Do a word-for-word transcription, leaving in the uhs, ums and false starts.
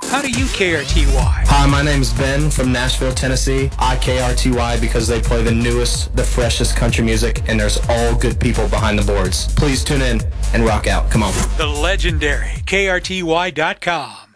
How do you K R T Y? Hi, my name's Ben from Nashville, Tennessee. I K R T Y because they play the newest, the freshest country music, and there's all good people behind the boards. Please tune in and rock out. Come on. The legendary K R T Y dot com.